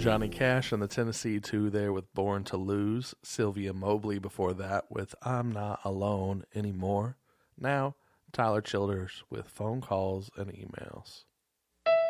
Johnny Cash and the Tennessee Two there with Born to Lose. Sylvia Mobley before that with I'm Not Alone Anymore. Now, Tyler Childers with Phone Calls and Emails.